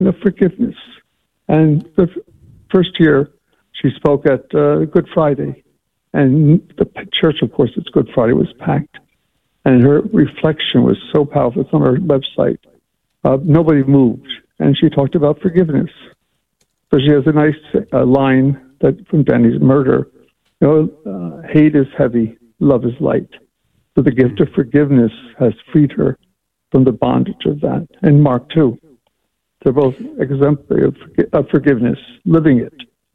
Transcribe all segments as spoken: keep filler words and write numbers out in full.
of forgiveness. And the f- first year, she spoke at uh, Good Friday. And the p- church, of course, it's Good Friday, was packed. And her reflection was so powerful. It's on her website. Uh, nobody moved. And she talked about forgiveness. So she has a nice uh, line that from Danny's Murder. You know, uh, hate is heavy, love is light. So the gift of forgiveness has freed her from the bondage of that. And Mark, too. They're both exemplary of, of forgiveness, living it.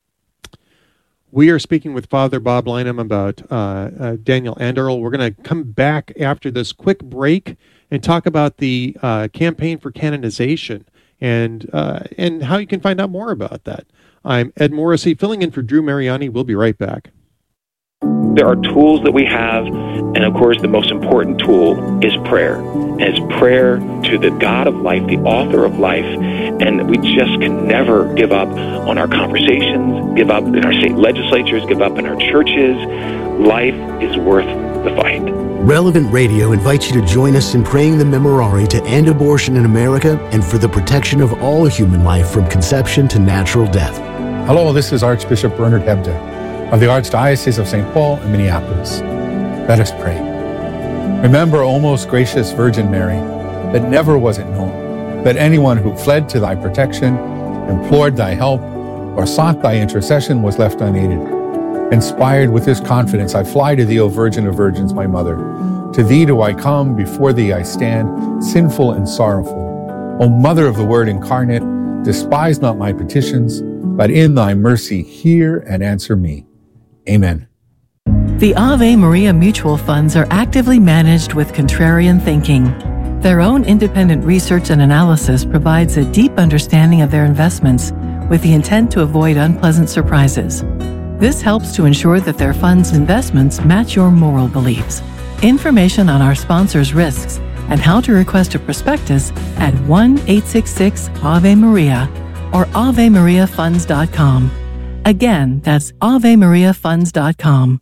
We are speaking with Father Bob Lynam about uh, uh, Daniel Anderl. We're going to come back after this quick break and talk about the uh, campaign for canonization and uh, and how you can find out more about that. I'm Ed Morrissey, filling in for Drew Mariani. We'll be right back. There are tools that we have, and of course the most important tool is prayer. And it's prayer to the God of life, the author of life, and we just can never give up on our conversations, give up in our state legislatures, give up in our churches. Life is worth the fight. Relevant Radio invites you to join us in praying the Memorare to end abortion in America and for the protection of all human life from conception to natural death. Hello, this is Archbishop Bernard Hebda of the Archdiocese of Saint Paul in Minneapolis. Let us pray. Remember, O most gracious Virgin Mary, that never was it known that anyone who fled to thy protection, implored thy help, or sought thy intercession was left unaided. Inspired with this confidence, I fly to thee, O Virgin of Virgins, my Mother. To thee do I come, before thee I stand, sinful and sorrowful. O Mother of the Word incarnate, despise not my petitions, but in thy mercy hear and answer me. Amen. The Ave Maria mutual funds are actively managed with contrarian thinking. Their own independent research and analysis provides a deep understanding of their investments with the intent to avoid unpleasant surprises. This helps to ensure that their funds' investments match your moral beliefs. Information on our sponsors' risks and how to request a prospectus at one eight six six Ave Maria or ave maria funds dot com. Again, that's ave maria funds dot com.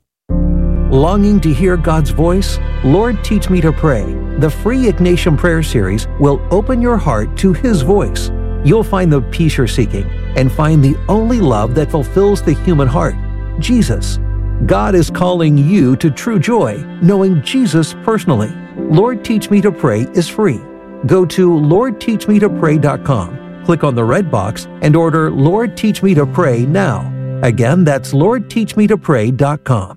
Longing to hear God's voice? Lord, Teach Me to Pray. The free Ignatian Prayer Series will open your heart to His voice. You'll find the peace you're seeking and find the only love that fulfills the human heart, Jesus. God is calling you to true joy, knowing Jesus personally. Lord, Teach Me to Pray is free. Go to lord teach me to pray dot com. Click on the red box and order Lord Teach Me to Pray now. Again, that's lord teach me to pray dot com.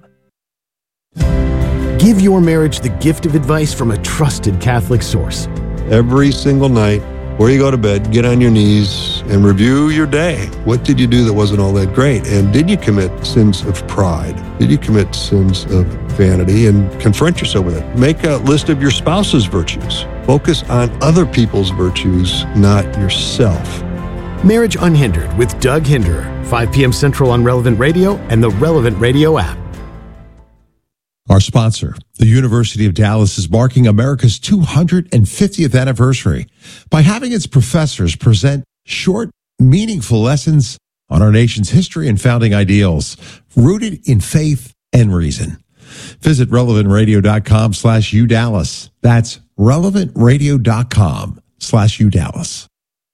Give your marriage the gift of advice from a trusted Catholic source. Every single night, before you go to bed, get on your knees and review your day. What did you do that wasn't all that great? And did you commit sins of pride? Did you commit sins of vanity? And confront yourself with it. Make a list of your spouse's virtues. Focus on other people's virtues, not yourself. Marriage Unhindered with Doug Hinderer, five p.m. Central on Relevant Radio and the Relevant Radio app. Our sponsor, the University of Dallas, is marking America's two hundred fiftieth anniversary by having its professors present short, meaningful lessons on our nation's history and founding ideals, rooted in faith and reason. Visit relevant radio dot com slash U Dallas. That's relevant radio dot com slash U Dallas.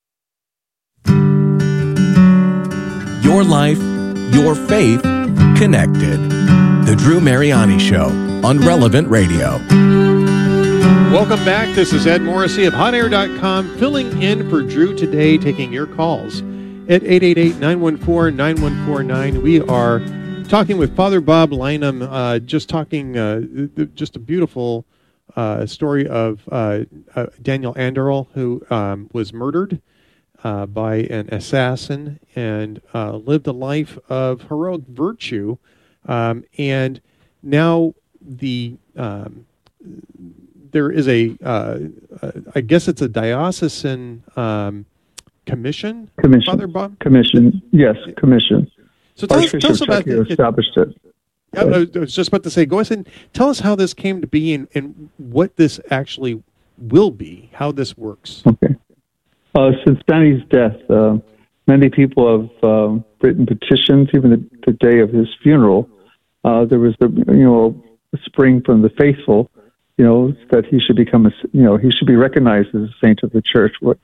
Your life, your faith, connected. The Drew Mariani Show on Relevant Radio. Welcome back. This is Ed Morrissey of hot air dot com, filling in for Drew today, taking your calls at eight eight eight, nine one four, nine one four nine. We are talking with Father Bob Lynam, uh, just talking, uh, just a beautiful uh, story of uh, uh, Daniel Anderl, who um, was murdered uh, by an assassin and uh, lived a life of heroic virtue. Um, and now the um, there is a, uh, uh, I guess it's a diocesan um, commission. Commission. Father Bob? Commission. Yes, commission. So tell us, tell us about it. Established it. I, I was just about to say, go ahead and tell us how this came to be and, and what this actually will be, how this works. Okay. Uh, since Danny's death, uh, many people have uh, written petitions, even the, the day of his funeral. Uh, there was the, you know, a spring from the faithful, you know, that he should become a, you know, he should be recognized as a saint of the church. What,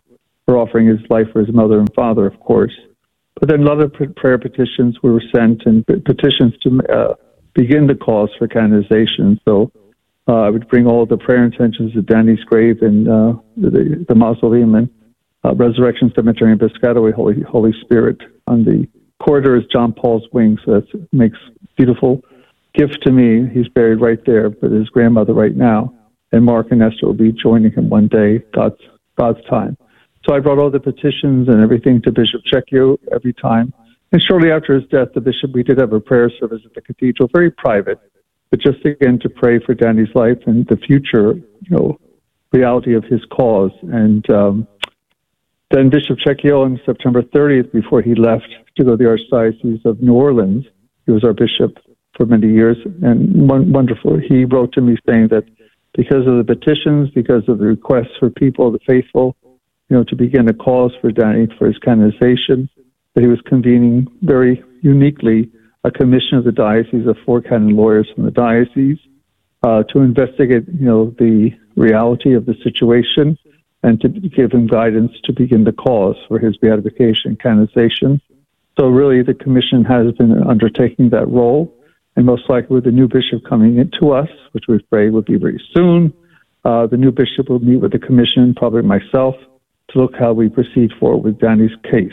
for offering his life for his mother and father, of course. But then a lot of prayer petitions were sent, and petitions to uh, begin the cause for canonization. So uh, I would bring all the prayer intentions to Danny's grave in uh, the, the mausoleum and uh, Resurrection Cemetery in Piscataway, Holy Holy Spirit. On the corridor is John Paul's wing, so that makes beautiful gift to me. He's buried right there with his grandmother right now, and Mark and Esther will be joining him one day, God's God's time. So I brought all the petitions and everything to Bishop Checchio every time. And shortly after his death, the bishop, we did have a prayer service at the cathedral, very private, but just again to pray for Danny's life and the future, you know, reality of his cause. And um, then Bishop Checchio on September thirtieth, before he left to go to the Archdiocese of New Orleans, he was our bishop for many years, and one, wonderful. He wrote to me saying that because of the petitions, because of the requests for people, the faithful, you know, to begin a cause for Danny for his canonization, that he was convening very uniquely a commission of the diocese of four canon lawyers from the diocese uh, to investigate, you know, the reality of the situation and to give him guidance to begin the cause for his beatification and canonization. So really the commission has been undertaking that role, and most likely with the new bishop coming into us, which we pray will be very soon, uh, the new bishop will meet with the commission, probably myself, to look how we proceed forward with Danny's case.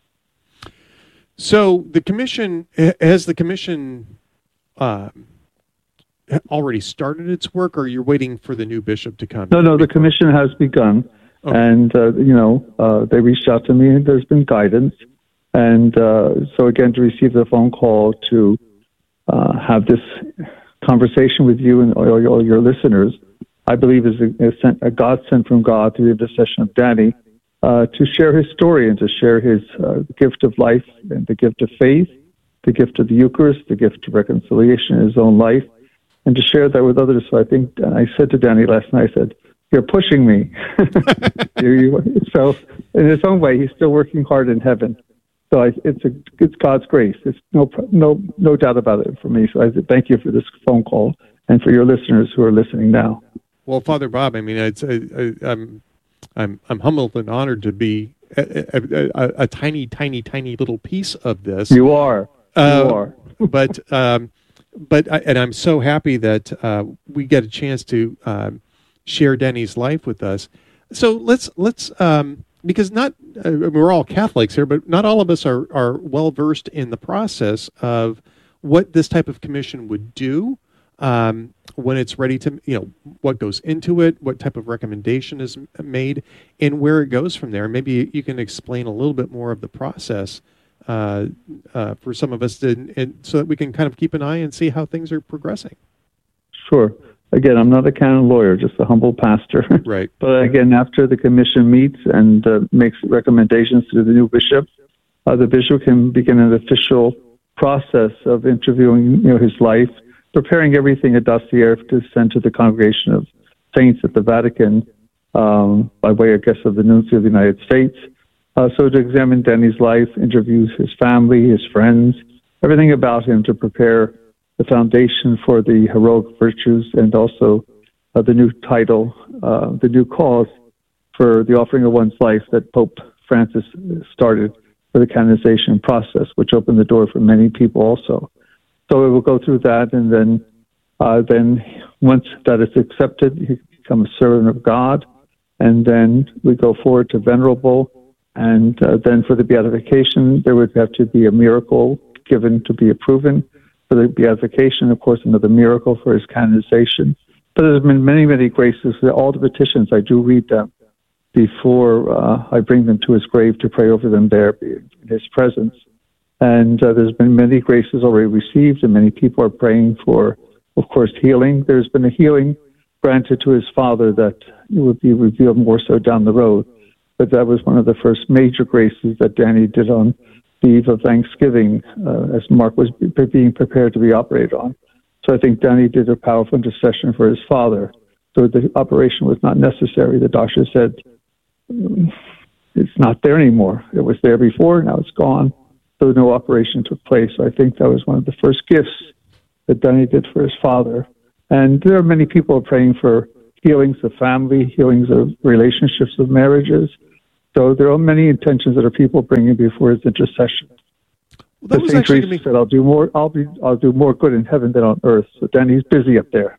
So the commission, has the commission uh, already started its work, or you're waiting for the new bishop to come? No, no, the commission has begun. Okay. And, uh, you know, uh, they reached out to me, and there's been guidance. And uh, so, again, to receive the phone call to uh, have this conversation with you and all, all your listeners, I believe is a, a, sent, a God sent from God through the intercession of Danny uh, to share his story and to share his uh, gift of life and the gift of faith, the gift of the Eucharist, the gift of reconciliation in his own life, and to share that with others. So I think, and I said to Danny last night, I said, "You're pushing me." you, you, so in his own way, he's still working hard in heaven. So I, it's a, it's God's grace. It's no no no doubt about it for me. So I said, thank you for this phone call and for your listeners who are listening now. Well, Father Bob, I mean, it's, I, I, I'm, I'm, I'm humbled and honored to be a, a, a, a tiny, tiny, tiny little piece of this. You are. You uh, are. but, um, but, I, and I'm so happy that uh, we get a chance to um, share Danny's life with us. So let's let's um, because not uh, we're all Catholics here, but not all of us are are well versed in the process of what this type of commission would do. Um, when it's ready to, you know, what goes into it, what type of recommendation is made, and where it goes from there. Maybe you can explain a little bit more of the process uh, uh, for some of us, to, and so that we can kind of keep an eye and see how things are progressing. Sure. Again, I'm not a canon lawyer, just a humble pastor. Right. But again, after the commission meets and uh, makes recommendations to the new bishop, uh, the bishop can begin an official process of interviewing, you know, his life, preparing everything, a dossier to send to the Congregation of Saints at the Vatican um, by way, I guess, of the Nuncio of the United States. Uh, so to examine Danny's life, interviews his family, his friends, everything about him to prepare the foundation for the heroic virtues and also uh, the new title, uh, the new cause for the offering of one's life that Pope Francis started for the canonization process, which opened the door for many people also. So we will go through that, and then uh, then once that is accepted, you become a servant of God, and then we go forward to venerable, and uh, then for the beatification, there would have to be a miracle given to be proven. For the beatification, of course, another miracle for his canonization. But there's been many, many graces. All the petitions, I do read them before uh, I bring them to his grave to pray over them there in his presence. And uh, there's been many graces already received, and many people are praying for, of course, healing. There's been a healing granted to his father that would be revealed more so down the road. But that was one of the first major graces that Danny did on the eve of Thanksgiving, uh, as Mark was being prepared to be operated on. So I think Danny did a powerful intercession for his father. So the operation was not necessary. The doctor said, it's not there anymore. It was there before, now it's gone. So no operation took place. So I think that was one of the first gifts that Danny did for his father. And there are many people praying for healings of family, healings of relationships of marriages, So there are many intentions that are people bringing before his intercession. Well, that was Saint actually Teresa gonna be- said, "I'll do more. I'll be. I'll do more good in heaven than on earth." So Danny's busy up there.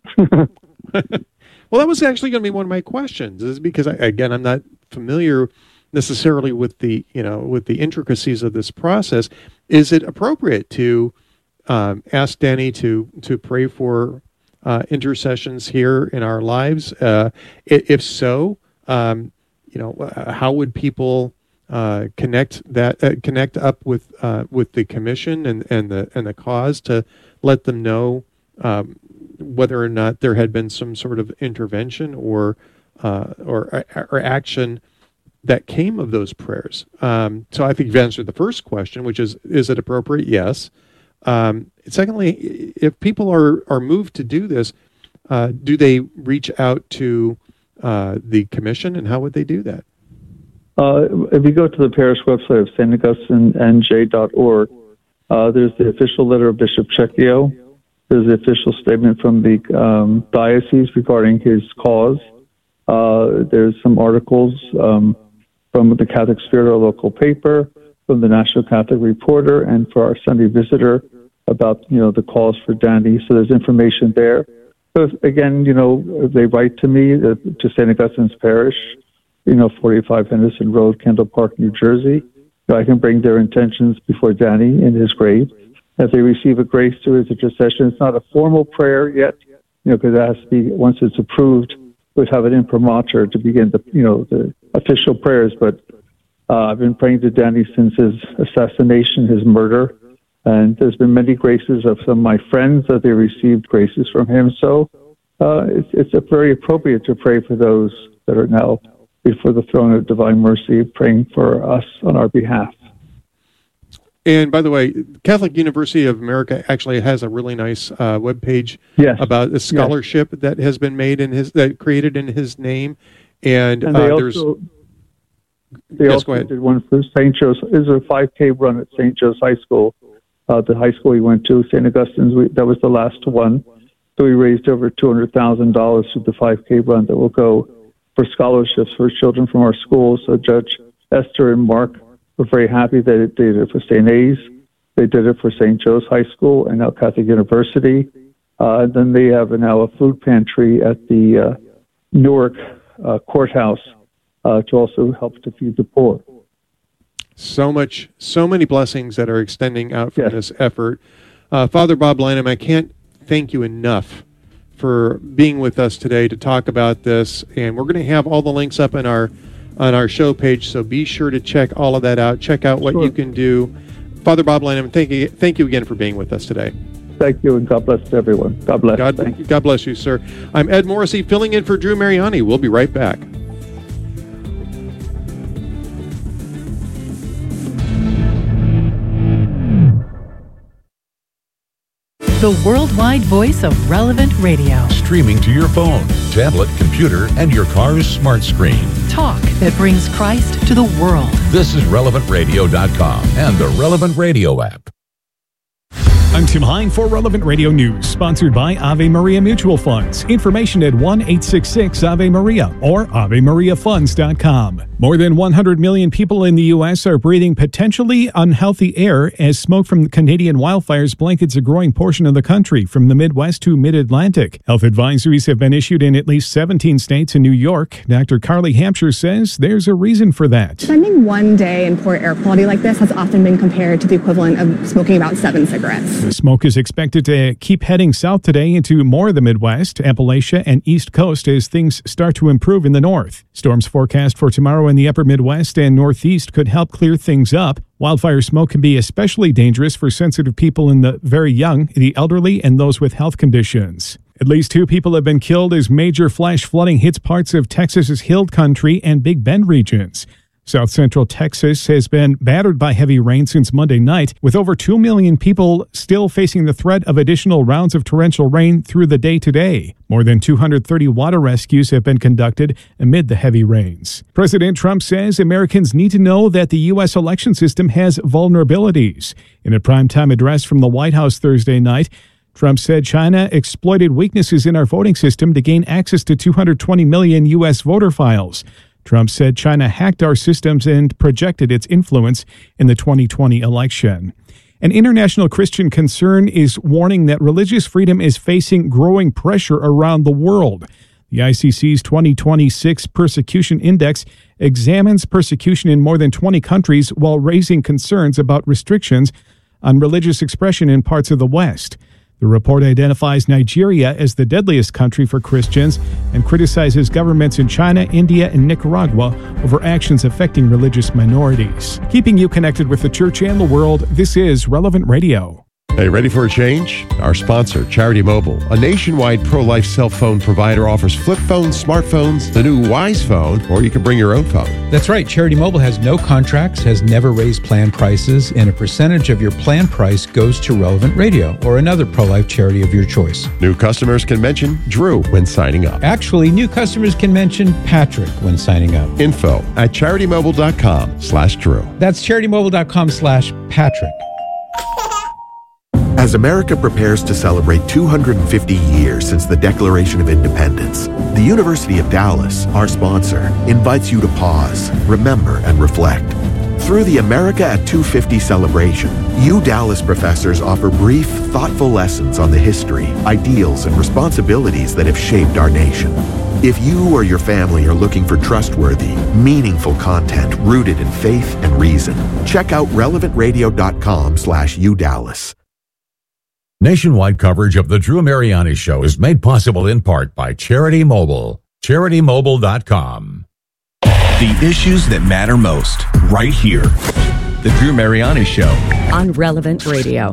Well, that was actually going to be one of my questions, is because I, again, I'm not familiar necessarily with the, you know, with the intricacies of this process. Is it appropriate to um, ask Danny to to pray for uh, intercessions here in our lives? Uh, if so, um, you know, uh, how would people uh, connect that uh, connect up with uh, with the commission and, and the and the cause to let them know um, whether or not there had been some sort of intervention or uh, or or action that came of those prayers? Um, so I think you've answered the first question, which is, is it appropriate? Yes. Um, secondly, if people are, are moved to do this, uh, do they reach out to uh, the commission, and how would they do that? Uh, if you go to the parish website of Saint Augustine N J dot org, uh, there's the official letter of Bishop Checchio. There's the official statement from the um, diocese regarding his cause. Uh, there's some articles um, from the Catholic Spirit, our local paper, from the National Catholic Reporter, and for our Sunday Visitor about, you know, the cause for Danny. So there's information there. So again, you know, they write to me, uh, to Saint Augustine's Parish, you know, forty-five Henderson Road, Kendall Park, New Jersey. So I can bring their intentions before Danny in his grave. If they receive a grace through his intercession, it's not a formal prayer yet, you know, because it has to be, once it's approved, would have an imprimatur to begin the, you know, the official prayers. But uh, I've been praying to Danny since his assassination, his murder, and there's been many graces of some of my friends that they received graces from him. So uh, it's, it's a very appropriate to pray for those that are now before the throne of divine mercy, praying for us on our behalf. And by the way, Catholic University of America actually has a really nice uh, webpage yes. about a scholarship yes. that has been made in his, that created in his name. And, and uh, they there's. Also, they yes, also go ahead. did one for Saint Joe's. There's a five K run at Saint Joe's High School, uh, the high school we went to, Saint Augustine's. We, that was the last one. So we raised over two hundred thousand dollars through the five K run that will go for scholarships for children from our schools. So Judge Esther and Mark were very happy that they did it for Saint A's. They did it for Saint Joe's High School and now Catholic University. Uh, and then they have now a food pantry at the uh, Newark uh, courthouse uh, to also help to feed the poor. So much, so many blessings that are extending out from yes. this effort. Uh, Father Bob Lanham, I can't thank you enough for being with us today to talk about this. And we're going to have all the links up in our on our show page, so be sure to check all of that out. Check out what sure. you can do. Father Bob Lanham, thank you, thank you again for being with us today. Thank you, and God bless everyone. God bless. God, Thank you. God bless you, sir. I'm Ed Morrissey, filling in for Drew Mariani. We'll be right back. The worldwide voice of Relevant Radio. Streaming to your phone, tablet, computer, and your car's smart screen. Talk that brings Christ to the world. This is relevant radio dot com and the Relevant Radio app. I'm Tim Hine for Relevant Radio News, sponsored by Ave Maria Mutual Funds. Information at one eight six six Ave Maria or ave maria funds dot com. More than one hundred million people in the U S are breathing potentially unhealthy air as smoke from the Canadian wildfires blankets a growing portion of the country, from the Midwest to Mid-Atlantic. Health advisories have been issued in at least seventeen states and New York. Doctor Carly Hampshire says there's a reason for that. Spending one day in poor air quality like this has often been compared to the equivalent of smoking about seven cigarettes. The smoke is expected to keep heading south today into more of the Midwest, Appalachia, and East Coast as things start to improve in the north. Storms forecast for tomorrow in the upper Midwest and Northeast could help clear things up. Wildfire smoke can be especially dangerous for sensitive people in the very young, the elderly, and those with health conditions. At least two people have been killed as major flash flooding hits parts of Texas's Hill Country and Big Bend regions. South Central Texas has been battered by heavy rain since Monday night, with over two million people still facing the threat of additional rounds of torrential rain through the day today. More than two hundred thirty water rescues have been conducted amid the heavy rains. President Trump says Americans need to know that the U S election system has vulnerabilities. In a primetime address from the White House Thursday night, Trump said China exploited weaknesses in our voting system to gain access to two hundred twenty million U S voter files. Trump said China hacked our systems and projected its influence in the twenty twenty election. An international Christian concern is warning that religious freedom is facing growing pressure around the world. The I C C's twenty twenty-six Persecution Index examines persecution in more than twenty countries while raising concerns about restrictions on religious expression in parts of the West. The report identifies Nigeria as the deadliest country for Christians and criticizes governments in China, India, and Nicaragua over actions affecting religious minorities. Keeping you connected with the church and the world, this is Relevant Radio. Hey, ready for a change? Our sponsor, Charity Mobile, a nationwide pro-life cell phone provider, offers flip phones, smartphones, the new Wise phone, or you can bring your own phone. That's right. Charity Mobile has no contracts, has never raised plan prices, and a percentage of your plan price goes to Relevant Radio or another pro-life charity of your choice. New customers can mention Drew when signing up. Actually, new customers can mention Patrick when signing up. Info at charitymobile.com slash Drew. That's charitymobile.com slash Patrick. As America prepares to celebrate two hundred fifty years since the Declaration of Independence, the University of Dallas, our sponsor, invites you to pause, remember, and reflect. Through the America at two fifty celebration, you Dallas professors offer brief, thoughtful lessons on the history, ideals, and responsibilities that have shaped our nation. If you or your family are looking for trustworthy, meaningful content rooted in faith and reason, check out relevantradio.com slash UDallas. Nationwide coverage of The Drew Mariani Show is made possible in part by Charity Mobile. charity mobile dot com. The issues that matter most, right here. The Drew Mariani Show. On Relevant Radio.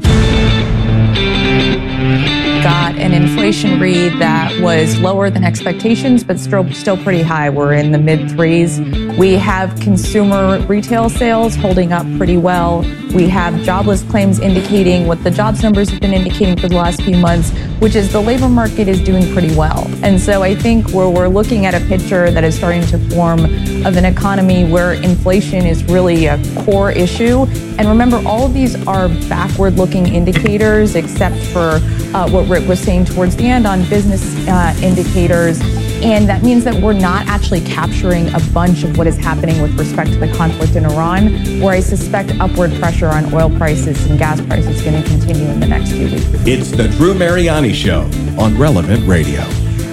Got an inflation read that was lower than expectations, but still still pretty high. We're in the mid threes. We have consumer retail sales holding up pretty well. We have jobless claims indicating what the jobs numbers have been indicating for the last few months, which is the labor market is doing pretty well. And so I think where we're looking at a picture that is starting to form of an economy where inflation is really a core issue. And remember, all of these are backward-looking indicators, except for uh, what Rick was saying towards the end on business uh, indicators. And that means that we're not actually capturing a bunch of what is happening with respect to the conflict in Iran, where I suspect upward pressure on oil prices and gas prices is going to continue in the next few weeks. It's the Drew Mariani Show on Relevant Radio.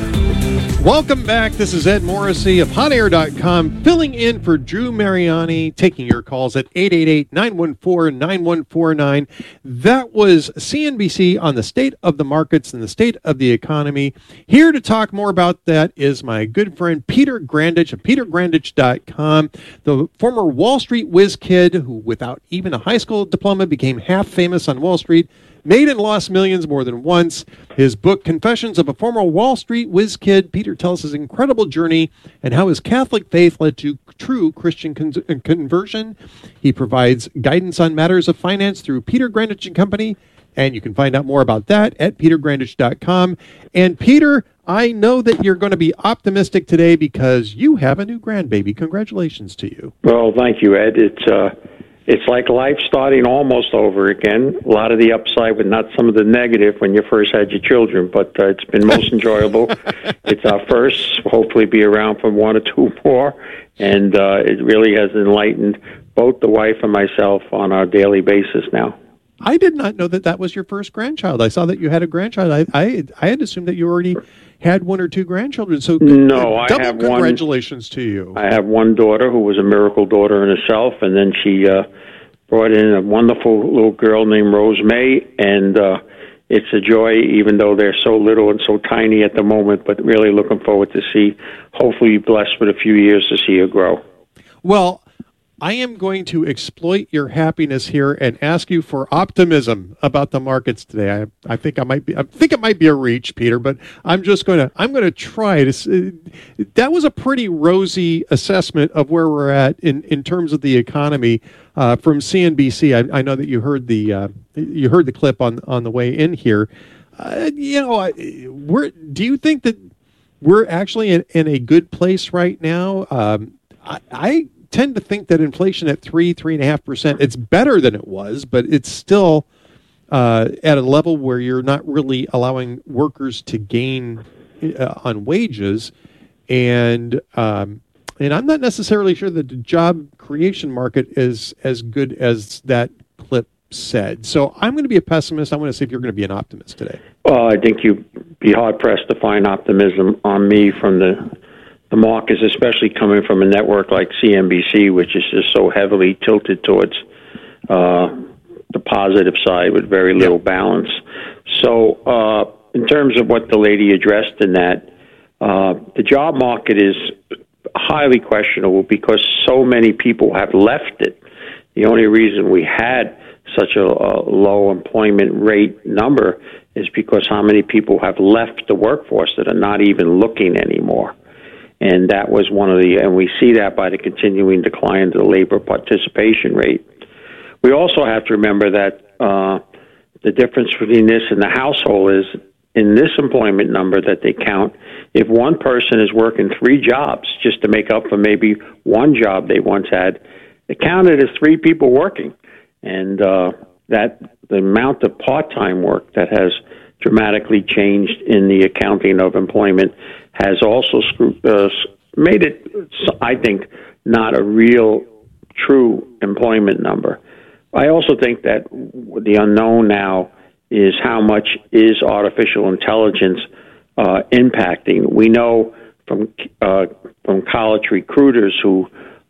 Welcome back. This is Ed Morrissey of hot air dot com, filling in for Drew Mariani, taking your calls at eight eight eight, nine one four, nine one four nine. That was C N B C on the state of the markets and the state of the economy. Here to talk more about that is my good friend Peter Grandich of peter grandich dot com, the former Wall Street whiz kid who, without even a high school diploma, became half famous on Wall Street, made and lost millions more than once. His book, Confessions of a Former Wall Street Whiz Kid, Peter tells his incredible journey and how his Catholic faith led to true Christian con- conversion. He provides guidance on matters of finance through Peter Grandich and Company, and you can find out more about that at peter grandich dot com. And Peter, I know that you're going to be optimistic today because you have a new grandbaby. Congratulations to you. Well, thank you, Ed. It's uh It's like life starting almost over again. A lot of the upside, but not some of the negative when you first had your children. But uh, it's been most enjoyable. It's our first. Hopefully be around for one or two more. And uh, it really has enlightened both the wife and myself on our daily basis now. I did not know that that was your first grandchild. I saw that you had a grandchild. I I, I had assumed that you already had one or two grandchildren. So no, uh, I double have congratulations one, to you. I have one daughter who was a miracle daughter in herself, and then she uh, brought in a wonderful little girl named Rose May, and uh, it's a joy, even though they're so little and so tiny at the moment, but really looking forward to see, hopefully blessed with a few years to see her grow. Well, I am going to exploit your happiness here and ask you for optimism about the markets today. I, I think I might be. I think it might be a reach, Peter, but I'm just going to. I'm going to try to. Uh, that was a pretty rosy assessment of where we're at in, in terms of the economy uh, from C N B C. I, I know that you heard the uh, you heard the clip on on the way in here. Uh, you know, I, we're. Do you think that we're actually in, in a good place right now? Um, I. I tend to think that inflation at three, three and a half percent, it's better than it was, but it's still uh, at a level where you're not really allowing workers to gain uh, on wages. And um, And I'm not necessarily sure that the job creation market is as good as that clip said. So I'm going to be a pessimist. I want to see if you're going to be an optimist today. Well, I think you'd be hard-pressed to find optimism on me from the the markets, especially coming from a network like C N B C, which is just so heavily tilted towards uh, the positive side with very little balance. So uh, in terms of what the lady addressed in that, uh, the job market is highly questionable because so many people have left it. The only reason we had such a, a low employment rate number is because how many people have left the workforce that are not even looking anymore. And that was one of the, and we see that by the continuing decline of the labor participation rate. We also have to remember that uh, the difference between this and the household is in this employment number that they count, if one person is working three jobs just to make up for maybe one job they once had, it counted as three people working. And uh, that the amount of part-time work that has dramatically changed in the accounting of employment has also uh, made it, I think, not a real, true employment number. I also think that the unknown now is how much is artificial intelligence uh, impacting. We know from uh, from college recruiters who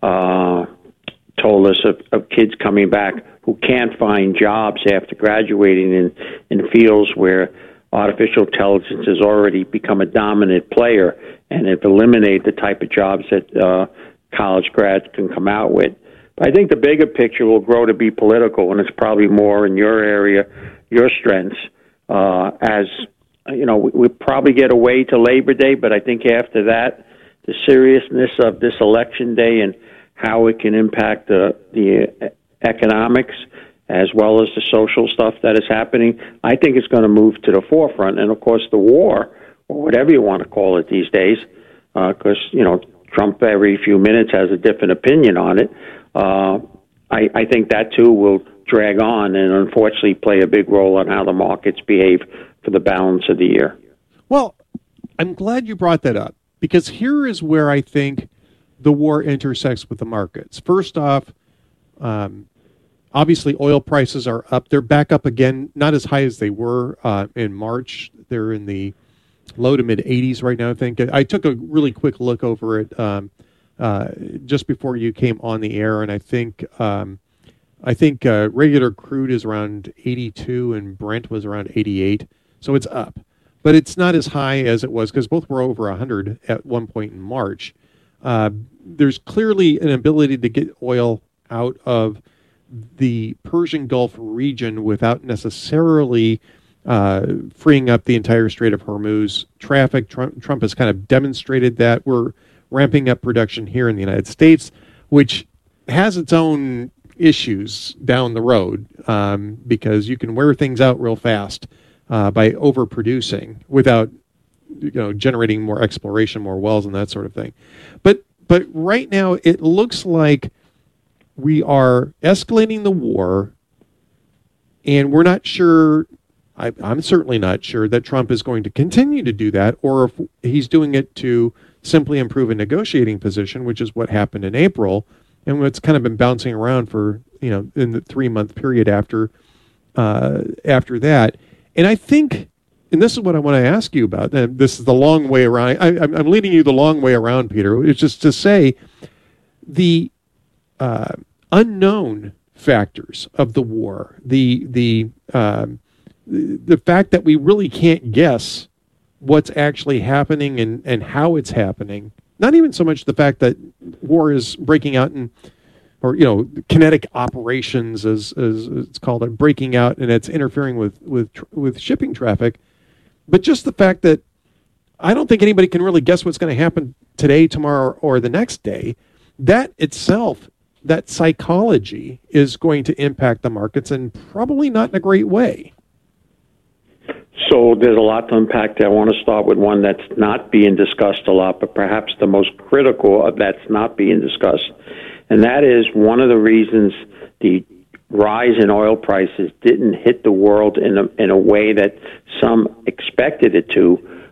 uh, told us of, of kids coming back who can't find jobs after graduating in, in fields where artificial intelligence has already become a dominant player and have eliminated the type of jobs that uh, college grads can come out with. But I think the bigger picture will grow to be political, and it's probably more in your area, your strengths. Uh, as you know, we, we probably get away to Labor Day, but I think after that, the seriousness of this election day and how it can impact the, the economics as well as the social stuff that is happening, I think it's going to move to the forefront. And, of course, the war, or whatever you want to call it these days, because, uh, you know, Trump every few minutes has a different opinion on it. Uh, I, I think that, too, will drag on and, unfortunately, play a big role on how the markets behave for the balance of the year. Well, I'm glad you brought that up, because here is where I think the war intersects with the markets. First off, um, obviously, oil prices are up. They're back up again, not as high as they were uh, in March. They're in the low to mid eighties right now, I think. I took a really quick look over it um, uh, just before you came on the air, and I think um, I think uh, regular crude is around eighty-two and Brent was around eighty-eight. So it's up. But it's not as high as it was because both were over one hundred at one point in March. Uh, there's clearly an ability to get oil out of the Persian Gulf region without necessarily uh, freeing up the entire Strait of Hormuz traffic. Trump, Trump has kind of demonstrated that. We're ramping up production here in the United States, which has its own issues down the road um, because you can wear things out real fast uh, by overproducing without you know generating more exploration, more wells, and that sort of thing. But but right now it looks like we are escalating the war, and we're not sure, I, I'm certainly not sure, that Trump is going to continue to do that, or if he's doing it to simply improve a negotiating position, which is what happened in April, and what's kind of been bouncing around for, you know, in the three-month period after uh, after that. And I think, and this is what I want to ask you about, and this is the long way around, I, I'm leading you the long way around, Peter, it's just to say the Uh, unknown factors of the war, the the um, the fact that we really can't guess what's actually happening and, and how it's happening. Not even so much the fact that war is breaking out in, or you know, kinetic operations as as it's called, and breaking out and it's interfering with with with shipping traffic, but just the fact that I don't think anybody can really guess what's going to happen today, tomorrow, or the next day. That itself, that psychology is going to impact the markets and probably not in a great way. So there's a lot to unpack there. I want to start with one that's not being discussed a lot, but perhaps the most critical of that's not being discussed. And that is one of the reasons the rise in oil prices didn't hit the world in a, in a way that some expected it to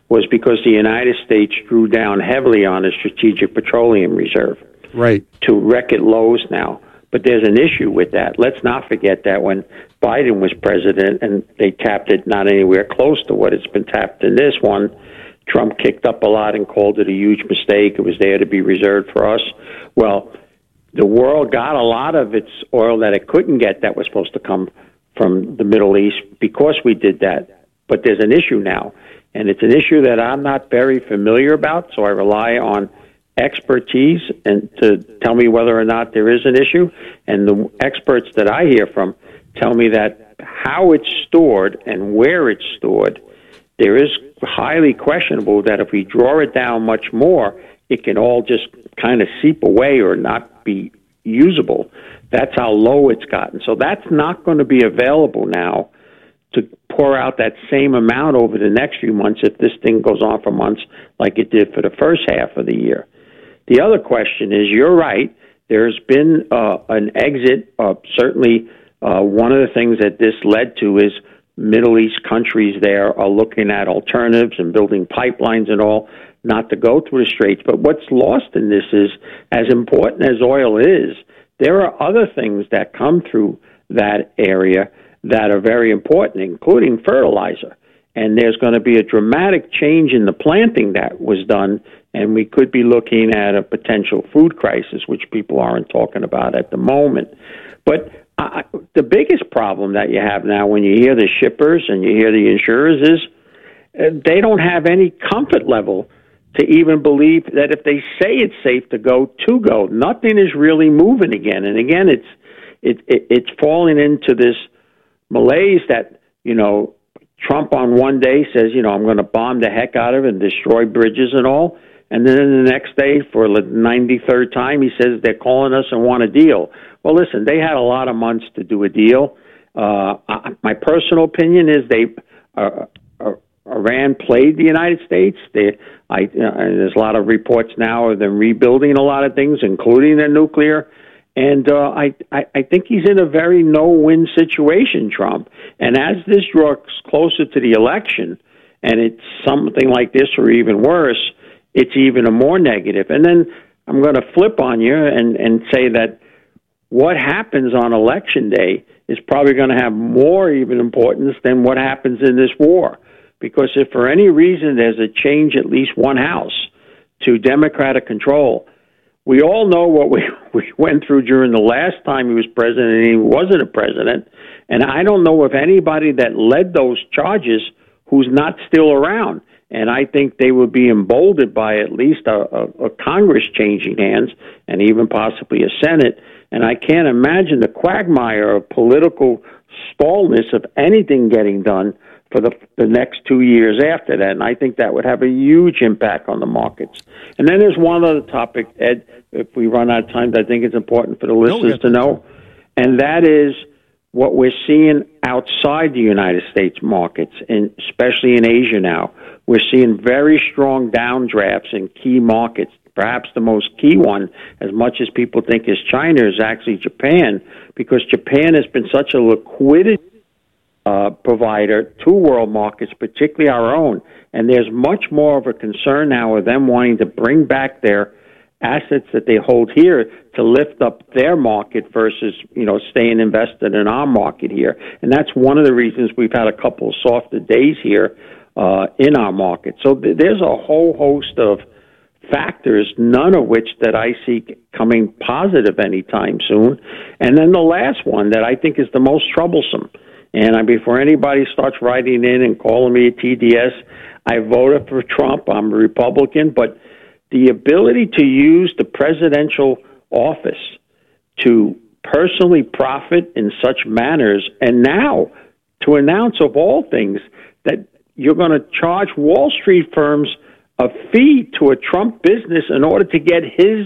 was because the United States drew down heavily on the Strategic Petroleum Reserve. Right. To record lows now. But there's an issue with that. Let's not forget that when Biden was president and they tapped it not anywhere close to what it's been tapped in this one, Trump kicked up a lot and called it a huge mistake. It was there to be reserved for us. Well, the world got a lot of its oil that it couldn't get that was supposed to come from the Middle East because we did that. But there's an issue now, and it's an issue that I'm not very familiar about, so I rely on expertise and to tell me whether or not there is an issue. And the experts that I hear from tell me that how it's stored and where it's stored, there is highly questionable that if we draw it down much more, it can all just kind of seep away or not be usable. That's how low it's gotten. So that's not going to be available now to pour out that same amount over the next few months if this thing goes on for months like it did for the first half of the year. The other question is, you're right, there's been uh, an exit. Uh, certainly, uh, one of the things that this led to is Middle East countries there are looking at alternatives and building pipelines and all, not to go through the Straits. But what's lost in this is, as important as oil is, there are other things that come through that area that are very important, including fertilizer. And there's going to be a dramatic change in the planting that was done, and we could be looking at a potential food crisis, which people aren't talking about at the moment. But uh, the biggest problem that you have now when you hear the shippers and you hear the insurers is uh, they don't have any comfort level to even believe that if they say it's safe to go, to go. Nothing is really moving again. And again, it's it, it it's falling into this malaise that, you know, Trump on one day says, you know, I'm going to bomb the heck out of it and destroy bridges and all. And then the next day, for the ninety-third time, he says they're calling us and want a deal. Well, listen, they had a lot of months to do a deal. Uh, I, my personal opinion is they uh, uh, Iran played the United States. They, I, uh, there's a lot of reports now of them rebuilding a lot of things, including their nuclear. And uh, I, I, I think he's in a very no-win situation, Trump. And as this draws closer to the election, and it's something like this or even worse, it's even a more negative. And then I'm going to flip on you and, and say that what happens on election day is probably going to have more even importance than what happens in this war. Because if for any reason there's a change, at least one house, to Democratic control, we all know what we, we went through during the last time he was president and he wasn't a president. And I don't know of anybody that led those charges who's not still around. And I think they would be emboldened by at least a, a, a Congress changing hands and even possibly a Senate. And I can't imagine the quagmire of political stallness of anything getting done for the, the next two years after that. And I think that would have a huge impact on the markets. And then there's one other topic, Ed, if we run out of time, I think it's important for the listeners to know, and that is what we're seeing outside the United States markets, and especially in Asia now. We're seeing very strong downdrafts in key markets. Perhaps the most key one, as much as people think is China, is actually Japan, because Japan has been such a liquidity uh, provider to world markets, particularly our own. And there's much more of a concern now of them wanting to bring back their assets that they hold here to lift up their market versus, you know, staying invested in our market here. And that's one of the reasons we've had a couple of softer days here uh, in our market. So th- there's a whole host of factors, none of which that I see coming positive anytime soon. And then the last one that I think is the most troublesome, and I, before anybody starts writing in and calling me a T D S, I voted for Trump. I'm a Republican, but the ability to use the presidential office to personally profit in such manners, and now to announce, of all things, that you're going to charge Wall Street firms a fee to a Trump business in order to get his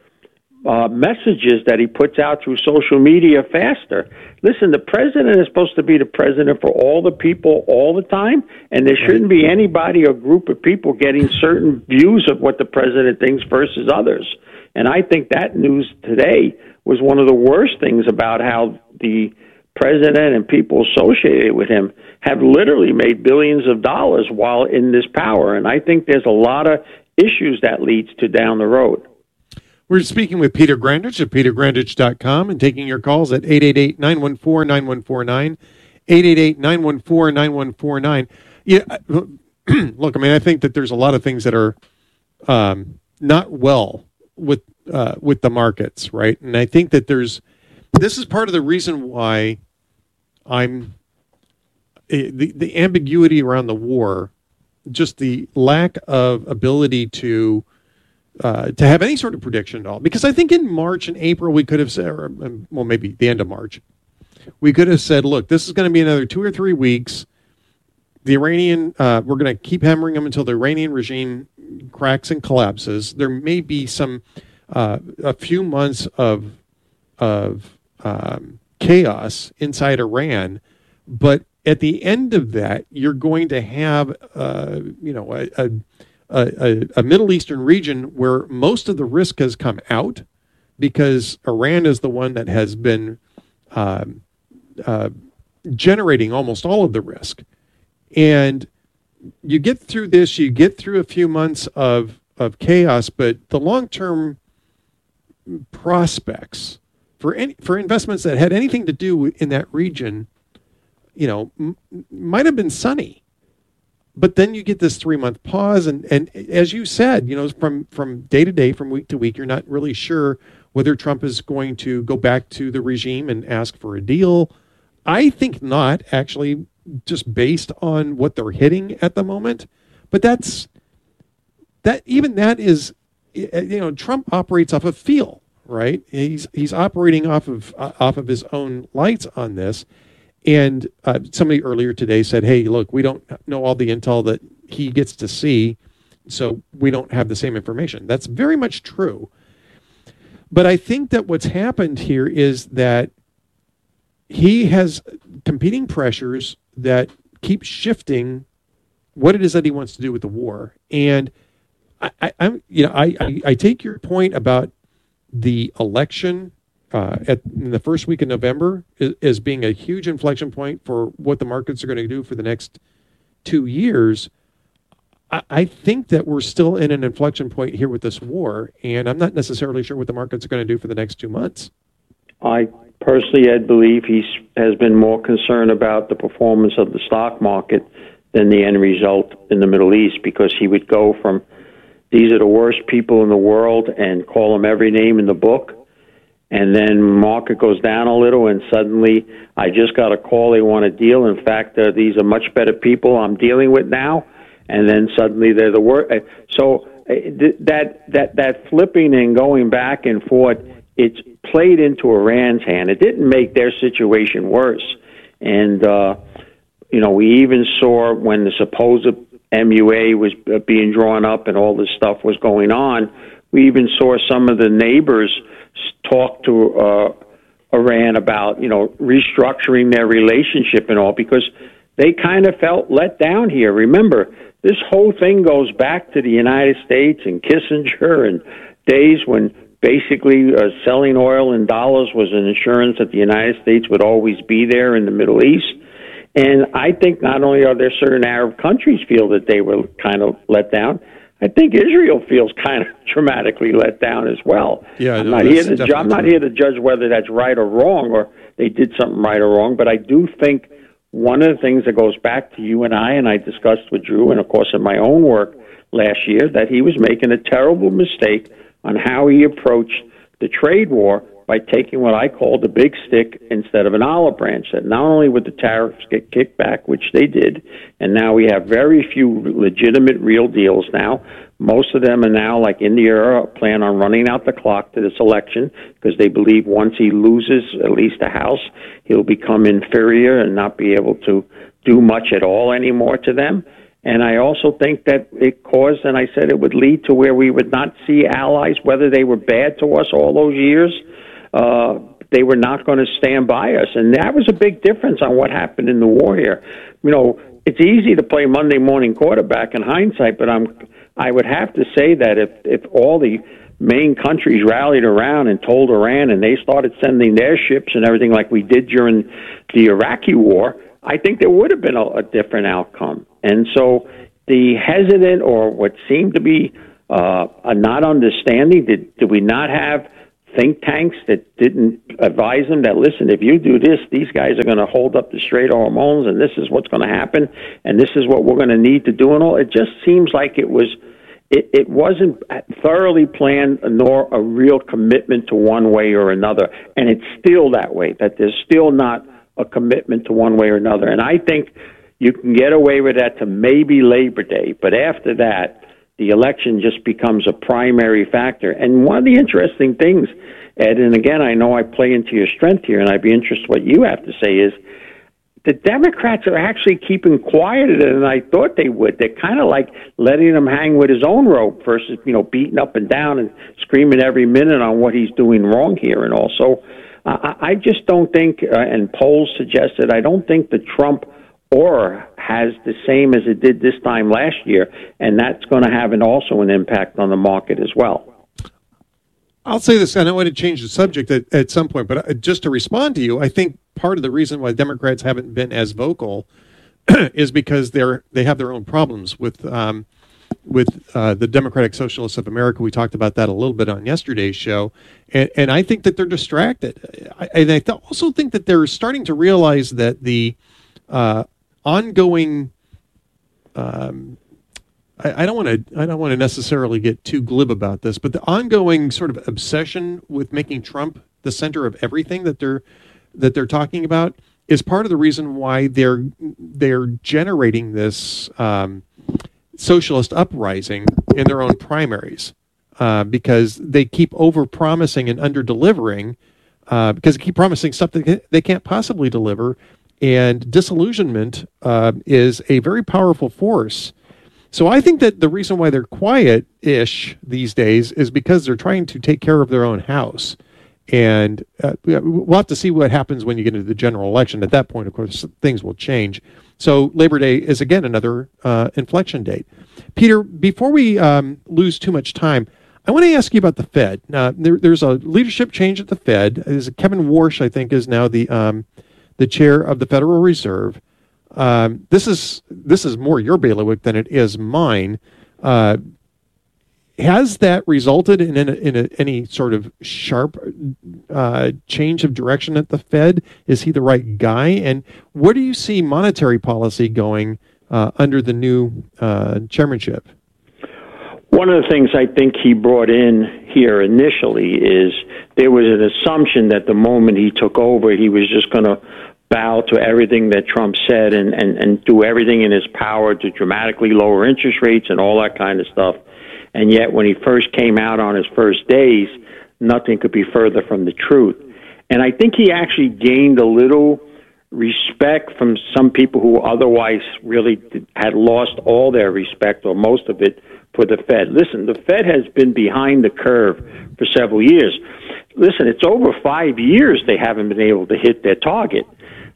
uh, messages that he puts out through social media faster. Listen, the president is supposed to be the president for all the people all the time, and there shouldn't be anybody or group of people getting certain views of what the president thinks versus others. And I think that news today was one of the worst things about how the president and people associated with him have literally made billions of dollars while in this power. And I think there's a lot of issues that leads to down the road. We're speaking with Peter Grandich at peter grandich dot com and taking your calls at eight eight eight, nine one four, nine one four nine, eight eight eight, nine one four, nine one four nine. Yeah, look, I mean, I think that there's a lot of things that are um, not well with uh, with the markets, right? And I think that there's this is part of the reason why I'm the the ambiguity around the war, just the lack of ability to uh, to have any sort of prediction at all. Because I think in March and April we could have said, or, well, maybe the end of March, we could have said, look, this is going to be another two or three weeks. The Iranian, uh, we're going to keep hammering them until the Iranian regime cracks and collapses. There may be some uh, a few months of of um, chaos inside Iran, but at the end of that, you're going to have, uh, you know, a, a, a, a Middle Eastern region where most of the risk has come out because Iran is the one that has been uh, uh, generating almost all of the risk. And you get through this, you get through a few months of, of chaos, but the long-term prospects for any, for investments that had anything to do in that region, you know, m- might have been sunny. But then you get this three-month pause, and, and as you said, you know, from, from day to day, from week to week, you're not really sure whether Trump is going to go back to the regime and ask for a deal. I think not, actually, just based on what they're hitting at the moment. But that's that. Even that is, you know, Trump operates off of feel, right? He's he's operating off of uh, off of his own lights on this. And uh, somebody earlier today said, hey, look, we don't know all the intel that he gets to see, so we don't have the same information. That's very much true. But I think that what's happened here is that he has competing pressures that keep shifting what it is that he wants to do with the war. And I, I, I'm, you know, I, I, I take your point about the election Uh, at in the first week of November is, as being a huge inflection point for what the markets are going to do for the next two years. I, I think that we're still in an inflection point here with this war, and I'm not necessarily sure what the markets are going to do for the next two months. I personally, Ed, believe he has been more concerned about the performance of the stock market than the end result in the Middle East, because he would go from these are the worst people in the world and call them every name in the book. And then market goes down a little, and suddenly I just got a call. They want a deal. In fact, uh, these are much better people I'm dealing with now. And then suddenly they're the worst. So uh, that that that flipping and going back and forth, it's played into Iran's hand. It didn't make their situation worse. And uh, you know, we even saw when the supposed M U A was being drawn up and all this stuff was going on, we even saw some of the neighbors talk to uh, Iran about, you know, restructuring their relationship and all, because they kind of felt let down here. Remember, this whole thing goes back to the United States and Kissinger and days when basically uh, selling oil in dollars was an assurance that the United States would always be there in the Middle East. And I think not only are there certain Arab countries feel that they were kind of let down, I think Israel feels kind of dramatically let down as well. Yeah, I'm no, not here to ju- I'm not true. here to judge whether that's right or wrong, or they did something right or wrong. But I do think one of the things that goes back to you and I, and I discussed with Drew, and of course in my own work last year, that he was making a terrible mistake on how he approached the trade war by taking what I call the big stick instead of an olive branch. That not only would the tariffs get kicked back, which they did, and now we have very few legitimate real deals now. Most of them are now, like India, plan on running out the clock to this election because they believe once he loses at least a house, he'll become inferior and not be able to do much at all anymore to them. And I also think that it caused, and I said it would lead to where we would not see allies, whether they were bad to us all those years, uh, they were not going to stand by us. And that was a big difference on what happened in the war here. You know, it's easy to play Monday morning quarterback in hindsight, but I'm, I would have to say that if, if all the main countries rallied around and told Iran and they started sending their ships and everything like we did during the Iraqi war, I think there would have been a, a different outcome. And so the hesitant or what seemed to be uh, a not understanding, did, did we not have think tanks that didn't advise them that, listen, if you do this, these guys are going to hold up the straight hormones, and this is what's going to happen, and this is what we're going to need to do and all. It just seems like it was, it, it wasn't thoroughly planned, nor a real commitment to one way or another. And it's still that way, that there's still not a commitment to one way or another. And I think you can get away with that to maybe Labor Day, but after that, the election just becomes a primary factor. And one of the interesting things, Ed, and again, I know I play into your strength here, and I'd be interested what you have to say, is the Democrats are actually keeping quieter than I thought they would. They're kind of like letting him hang with his own rope versus, you know, beating up and down and screaming every minute on what he's doing wrong here. And also, I, I just don't think, uh, and polls suggested, I don't think the Trump aura has the same as it did this time last year, and that's going to have an, also an impact on the market as well. I'll say this, and I want to change the subject at, at some point, but just to respond to you, I think part of the reason why Democrats haven't been as vocal is because they're they have their own problems with um, with uh, the Democratic Socialists of America. We talked about that a little bit on yesterday's show, and, and I think that they're distracted. I, and I th- also think that they're starting to realize that the uh, ongoing um, I, I don't want to. I don't want to necessarily get too glib about this, but the ongoing sort of obsession with making Trump the center of everything that they're that they're talking about is part of the reason why they're they're generating this um, socialist uprising in their own primaries, uh, because they keep over promising and under delivering, uh, because they keep promising stuff that they can't possibly deliver, and disillusionment uh, is a very powerful force. So I think that the reason why they're quiet-ish these days is because they're trying to take care of their own house. And uh, we'll have to see what happens when you get into the general election. At that point, of course, things will change. So Labor Day is, again, another uh, inflection date. Peter, before we um, lose too much time, I want to ask you about the Fed. Now, there, there's a leadership change at the Fed. There's Kevin Warsh, I think, is now the um, the chair of the Federal Reserve. Um, this is this is more your bailiwick than it is mine. Uh, has that resulted in, in, a, in a, any sort of sharp uh, change of direction at the Fed? Is he the right guy? And where do you see monetary policy going uh, under the new uh, chairmanship? One of the things I think he brought in here initially is there was an assumption that the moment he took over, he was just going to bow to everything that Trump said and, and, and do everything in his power to dramatically lower interest rates and all that kind of stuff. And yet when he first came out on his first days, nothing could be further from the truth. And I think he actually gained a little respect from some people who otherwise really had lost all their respect, or most of it, for the Fed. Listen, the Fed has been behind the curve for several years. Listen, it's over five years they haven't been able to hit their target.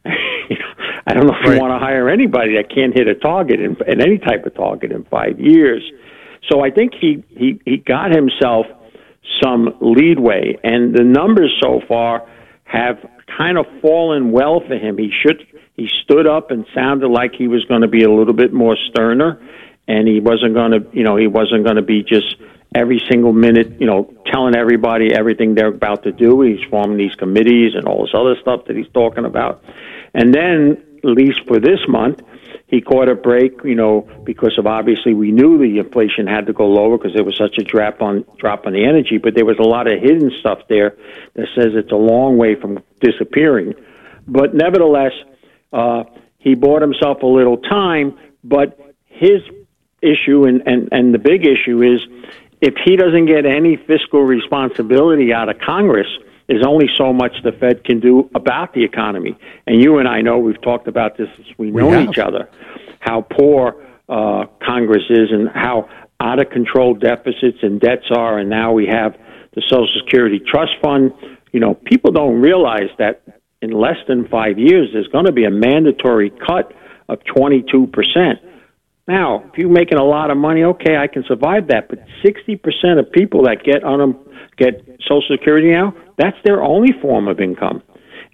I don't know if right. you want to hire anybody that can't hit a target in, in any type of target in five years. So I think he, he, he got himself some leadway, and the numbers so far have kind of fallen well for him. He should he stood up and sounded like he was going to be a little bit more sterner, and he wasn't going to you know he wasn't going to be just every single minute you know telling everybody everything they're about to do. He's forming these committees and all this other stuff that he's talking about. And then, at least for this month, he caught a break, you know, because of obviously we knew the inflation had to go lower because there was such a drop on drop on the energy, but there was a lot of hidden stuff there that says it's a long way from disappearing. But nevertheless, uh, he bought himself a little time, but his issue and, and, and the big issue is if he doesn't get any fiscal responsibility out of Congress, there's only so much the Fed can do about the economy. And you and I know, we've talked about this as we've known we each other, how poor uh, Congress is and how out of control deficits and debts are. And now we have the Social Security Trust Fund. You know, people don't realize that in less than five years, there's going to be a mandatory cut of twenty-two percent. Now, if you're making a lot of money, okay, I can survive that. But sixty percent of people that get on them, get Social Security now, that's their only form of income.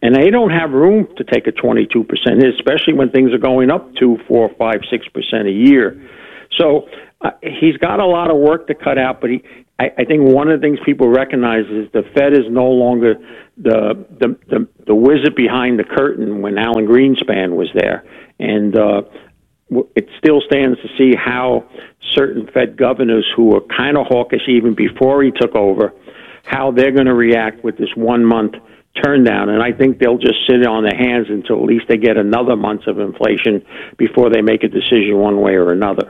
And they don't have room to take a twenty-two percent hit, especially when things are going up two, four, five, six percent a year. So uh, he's got a lot of work to cut out, but he, I, I think one of the things people recognize is the Fed is no longer the the the, the wizard behind the curtain when Alan Greenspan was there, and uh, it still stands to see how certain Fed governors who were kind of hawkish even before he took over, how they're going to react with this one month turn down. And I think they'll just sit on their hands until at least they get another month of inflation before they make a decision one way or another.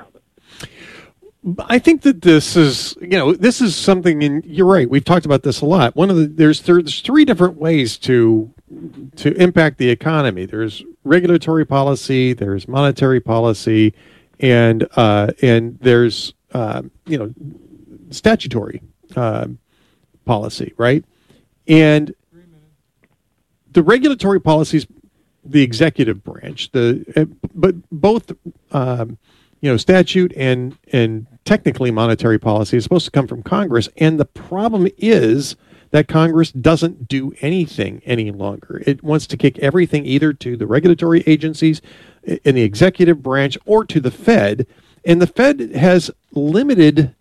I think that this is, you know, this is something, and you're right, we've talked about this a lot. One of the, there's, there's three different ways to, to impact the economy. There's regulatory policy, there's monetary policy, and, uh, and there's, uh, you know, statutory, uh, policy, right? And the regulatory policies, the executive branch, the, but both, um, you know, statute and, and technically monetary policy is supposed to come from Congress. And the problem is that Congress doesn't do anything any longer. It wants to kick everything either to the regulatory agencies in the executive branch or to the Fed. And the Fed has limited,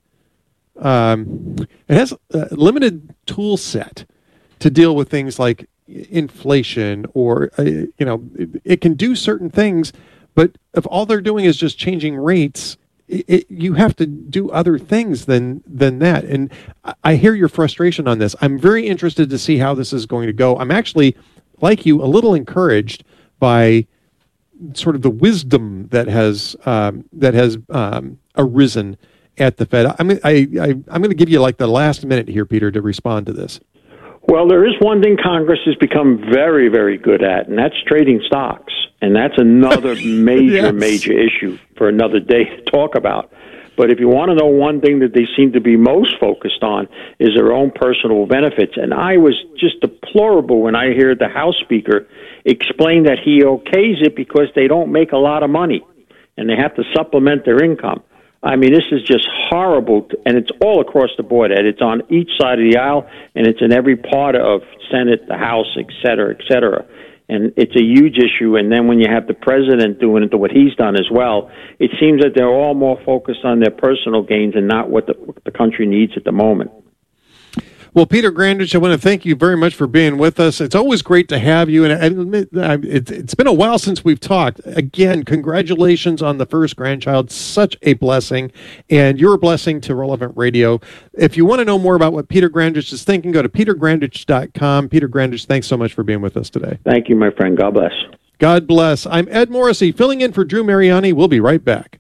um, it has a limited tool set to deal with things like inflation or, uh, you know, it, it can do certain things. But if all they're doing is just changing rates, it, it, you have to do other things than than that. And I, I hear your frustration on this. I'm very interested to see how this is going to go. I'm actually, like you, a little encouraged by sort of the wisdom that has um, that has um, arisen at the Fed. I'm I, I I'm going to give you like the last minute here, Peter, to respond to this. Well, there is one thing Congress has become very, very good at, and that's trading stocks. And that's another major, yes. major issue for another day to talk about. But if you want to know one thing that they seem to be most focused on is their own personal benefits. And I was just deplorable when I heard the House Speaker explain that he okays it because they don't make a lot of money and they have to supplement their income. I mean, this is just horrible, and it's all across the board, Ed. It's on each side of the aisle, and it's in every part of Senate, the House, et cetera, et cetera. And it's a huge issue. And then when you have the president doing it, what he's done as well, it seems that they're all more focused on their personal gains and not what the, what the country needs at the moment. Well, Peter Grandich, I want to thank you very much for being with us. It's always great to have you, and I admit, it's been a while since we've talked. Again, congratulations on the first grandchild. Such a blessing, and you're a blessing to Relevant Radio. If you want to know more about what Peter Grandich is thinking, go to peter grandich dot com. Peter Grandich, thanks so much for being with us today. Thank you, my friend. God bless. God bless. I'm Ed Morrissey, filling in for Drew Mariani. We'll be right back.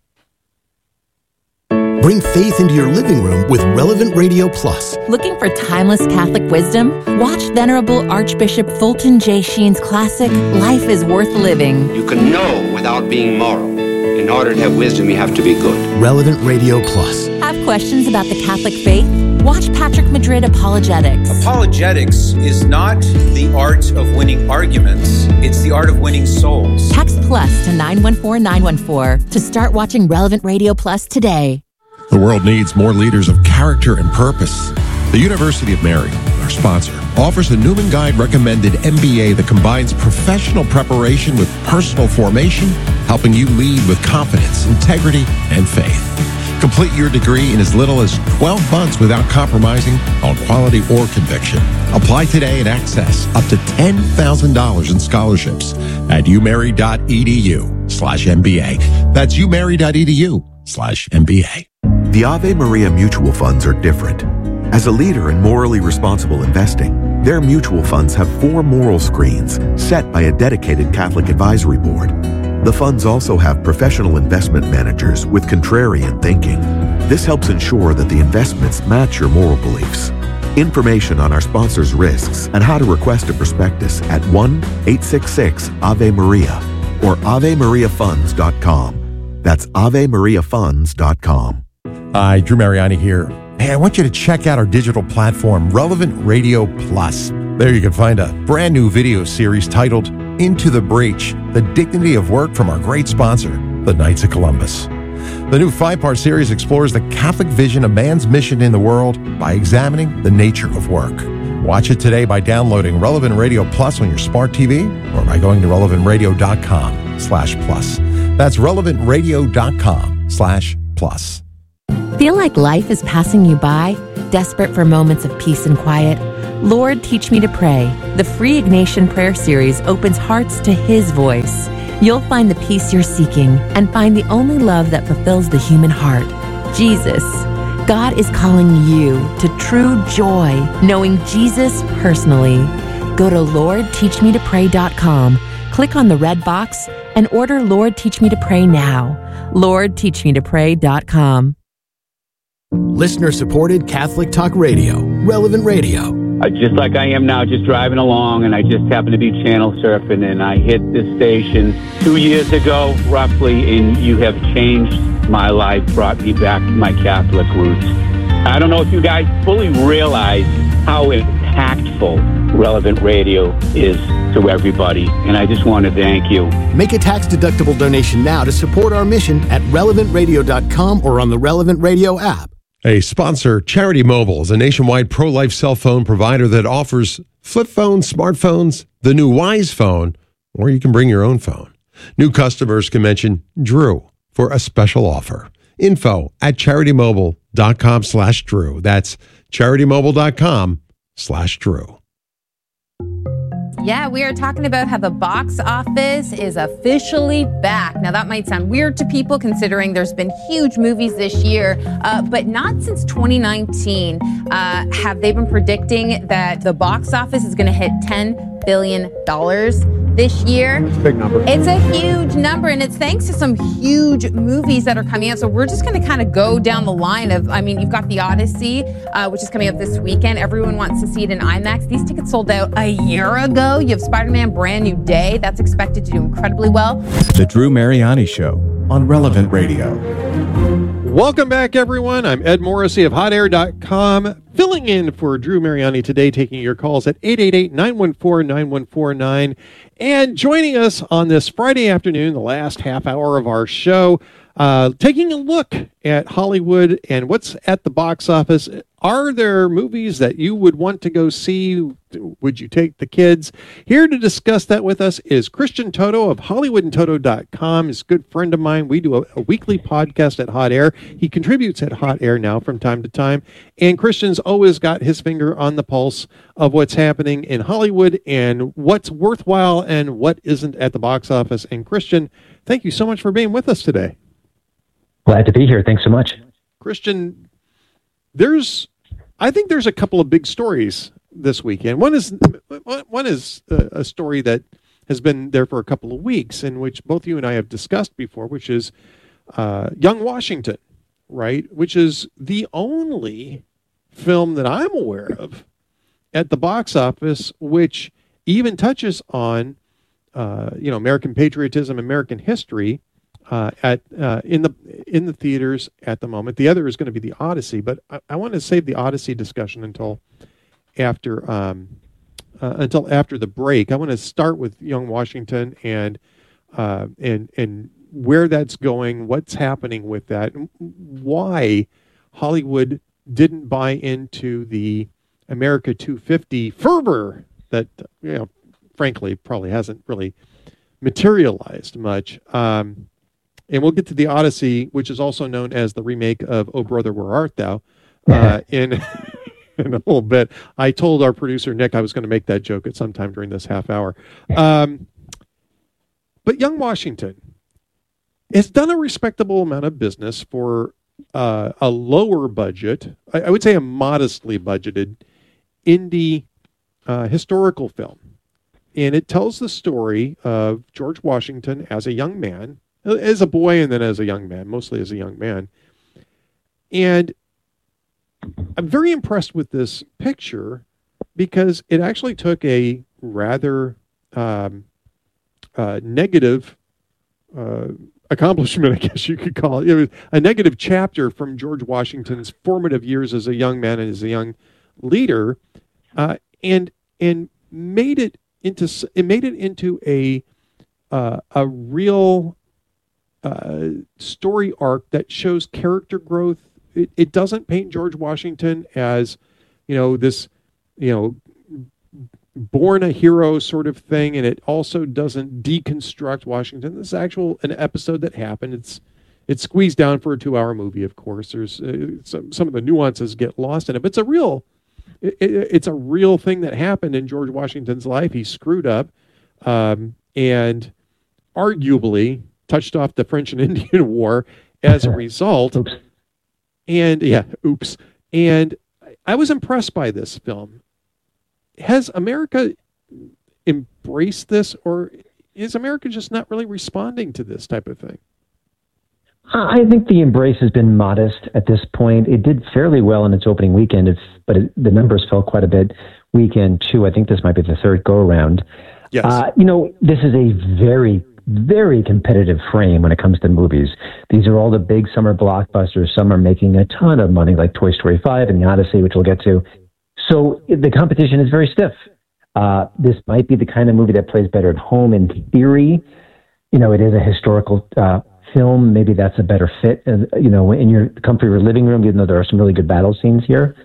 Bring faith into your living room with Relevant Radio Plus. Looking for timeless Catholic wisdom? Watch Venerable Archbishop Fulton J. Sheen's classic, Life is Worth Living. You can know without being moral. In order to have wisdom, you have to be good. Relevant Radio Plus. Have questions about the Catholic faith? Watch Patrick Madrid Apologetics. Apologetics is not the art of winning arguments. It's the art of winning souls. Text plus to nine one four nine one four to start watching Relevant Radio Plus today. The world needs more leaders of character and purpose. The University of Mary, our sponsor, offers the Newman Guide recommended M B A that combines professional preparation with personal formation, helping you lead with confidence, integrity, and faith. Complete your degree in as little as twelve months without compromising on quality or conviction. Apply today and access up to ten thousand dollars in scholarships at umary.edu slash MBA. That's umary.edu slash MBA. The Ave Maria mutual funds are different. As a leader in morally responsible investing, their mutual funds have four moral screens set by a dedicated Catholic advisory board. The funds also have professional investment managers with contrarian thinking. This helps ensure that the investments match your moral beliefs. Information on our sponsors' risks and how to request a prospectus at one eight six six Ave Maria or ave maria funds dot com. That's ave maria funds dot com. Hi, Drew Mariani here. Hey, I want you to check out our digital platform, Relevant Radio Plus. There you can find a brand new video series titled Into the Breach, The Dignity of Work from our great sponsor, the Knights of Columbus. The new five-part series explores the Catholic vision of man's mission in the world by examining the nature of work. Watch it today by downloading Relevant Radio Plus on your smart T V or by going to relevant radio dot com slash plus. That's relevant radio dot com slash plus. Feel like life is passing you by? Desperate for moments of peace and quiet? Lord, Teach Me to Pray. The free Ignatian Prayer Series opens hearts to His voice. You'll find the peace you're seeking and find the only love that fulfills the human heart, Jesus. God is calling you to true joy, knowing Jesus personally. Go to lord teach me to pray dot com, click on the red box, and order Lord Teach Me to Pray now. lord teach me to pray dot com. Listener-supported Catholic Talk Radio, Relevant Radio. Uh, just like I am now, just driving along, and I just happened to be channel surfing, and I hit this station two years ago, roughly, and you have changed my life, brought me back to my Catholic roots. I don't know if you guys fully realize how impactful Relevant Radio is to everybody, and I just want to thank you. Make a tax-deductible donation now to support our mission at relevant radio dot com or on the Relevant Radio app. A sponsor, Charity Mobile, is a nationwide pro-life cell phone provider that offers flip phones, smartphones, the new Wise phone, or you can bring your own phone. New customers can mention Drew for a special offer. Info at charity-mobile dot com slash Drew. That's charity-mobile dot com slash Drew. Yeah, we are talking about how the box office is officially back. Now, that might sound weird to people considering there's been huge movies this year, uh, but not since twenty nineteen uh, have they been predicting that the box office is going to hit ten billion dollars this year. It's a big number. It's a huge number, and it's thanks to some huge movies that are coming out. So we're just going to kind of go down the line of, I mean, you've got The Odyssey, uh, which is coming up this weekend. Everyone wants to see it in IMAX. These tickets sold out a year ago. You have Spider-Man Brand New Day. That's expected to do incredibly well. The Drew Mariani Show on Relevant Radio. Welcome back, everyone. I'm Ed Morrissey of hot air dot com, filling in for Drew Mariani today, taking your calls at eight eight eight, nine one four, nine one four nine. And joining us on this Friday afternoon, the last half hour of our show, uh, taking a look at Hollywood and what's at the box office. Are there movies that you would want to go see? Would you take the kids? Here to discuss that with us is Christian Toto of Hollywood and Toto dot com. He's a good friend of mine. We do a, a weekly podcast at Hot Air. He contributes at Hot Air now from time to time. And Christian's always got his finger on the pulse of what's happening in Hollywood and what's worthwhile and what isn't at the box office. And Christian, thank you so much for being with us today. Glad to be here. Thanks so much. Christian, there's, I think there's a couple of big stories this weekend. One is one is a story that has been there for a couple of weeks, in which both you and I have discussed before, which is uh, Young Washington, right? Which is the only film that I'm aware of at the box office which even touches on, uh, you know, American patriotism, American history. Uh, at uh, in the in the theaters at the moment. The other is going to be The Odyssey, but I, I want to save the Odyssey discussion until after um, uh, until after the break. I want to start with Young Washington and uh, and and where that's going, what's happening with that, and why Hollywood didn't buy into the America two fifty fervor that, you know, frankly, probably hasn't really materialized much. Um, And we'll get to The Odyssey, which is also known as the remake of Oh Brother, Where Art Thou, uh, in, in a little bit. I told our producer, Nick, I was going to make that joke at some time during this half hour. Um, but Young Washington has done a respectable amount of business for uh, a lower budget, I, I would say a modestly budgeted, indie uh, historical film. And it tells the story of George Washington as a young man, as a boy and then as a young man, mostly as a young man. And I'm very impressed with this picture because it actually took a rather um, uh, negative uh, accomplishment, I guess you could call it. It was a negative chapter from George Washington's formative years as a young man and as a young leader, uh, and and made it into it made it into a uh, a real Uh, story arc that shows character growth. It, it doesn't paint George Washington as, you know, this, you know, born a hero sort of thing, and it also doesn't deconstruct Washington. This is actual an episode that happened. It's it's squeezed down for a two-hour movie. Of course, there's uh, some some of the nuances get lost in it, but it's a real it, it, it's a real thing that happened in George Washington's life. He screwed up, um, and arguably touched off the French and Indian War as a result. Oops. And yeah, oops. And I was impressed by this film. Has America embraced this, or is America just not really responding to this type of thing? I think the embrace has been modest at this point. It did fairly well in its opening weekend, it's, but it, the numbers fell quite a bit weekend two. I think this might be the third go around. Yes. Uh, you know, this is a very, very competitive frame when it comes to movies. These are all the big summer blockbusters. Some are making a ton of money, like Toy Story five and The Odyssey, which we'll get to. So the competition is very stiff. Uh, this might be the kind of movie that plays better at home in theory. You know, it is a historical uh, film. Maybe that's a better fit, uh, you know, in your comfy living room, even though there are some really good battle scenes here.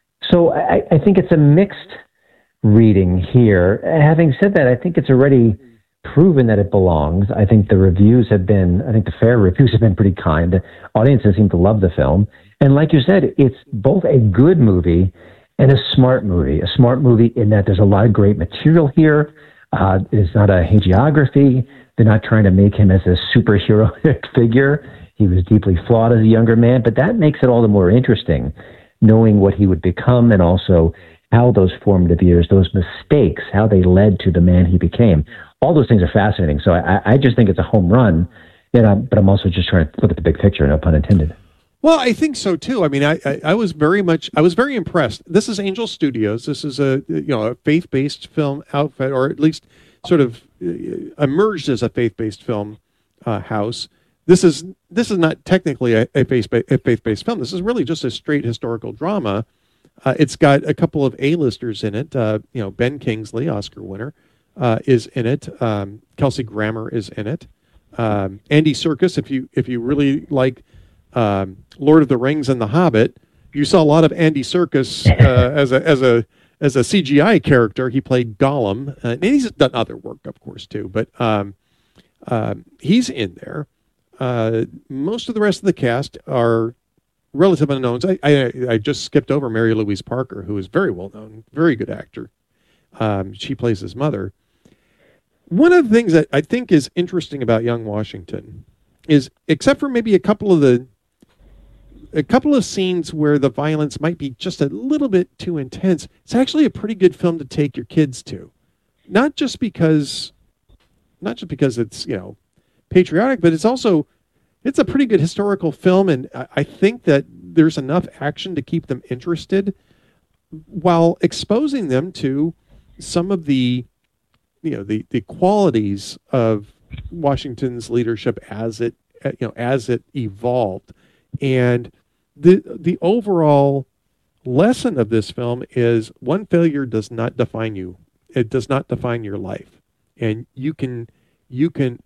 So I, I think it's a mixed reading here. Having said that, I think it's already proven that it belongs. I think the reviews have been, I think the fair reviews have been pretty kind. The audiences seem to love the film. And like you said, it's both a good movie and a smart movie. A smart movie in that there's a lot of great material here. Uh, it's not a hagiography. They're not trying to make him as a superheroic figure. He was deeply flawed as a younger man, but that makes it all the more interesting, knowing what he would become and also how those formative years, those mistakes, how they led to the man he became. All those things are fascinating. So I, I just think it's a home run, you know, but I'm also just trying to look at the big picture, no pun intended. Well, I think so too. I mean, I, I, I was very much, I was very impressed. This is Angel Studios. This is a, you know, a faith-based film outfit, or at least sort of emerged as a faith-based film uh, house. This is this is not technically a, a faith-based, a faith-based film. This is really just a straight historical drama. Uh, it's got a couple of A-listers in it. Uh, you know, Ben Kingsley, Oscar winner, uh, is in it. Um, Kelsey Grammer is in it. Um, Andy Serkis, if you if you really like Um, Lord of the Rings and The Hobbit, you saw a lot of Andy Serkis uh, as a as a as a C G I character. He played Gollum, uh, and he's done other work, of course, too. But um, uh, he's in there. Uh, most of the rest of the cast are relative unknowns. I, I I just skipped over Mary Louise Parker, who is very well known, very good actor. Um, she plays his mother. One of the things that I think is interesting about Young Washington is, except for maybe a couple of the a couple of scenes where the violence might be just a little bit too intense, it's actually a pretty good film to take your kids to. Not just because not just because it's, you know, patriotic, but it's also it's a pretty good historical film, and I, I think that there's enough action to keep them interested while exposing them to some of the, you know, the, the qualities of Washington's leadership as it, you know, as it evolved. And the the overall lesson of this film is one failure does not define you. It does not define your life. And you can you can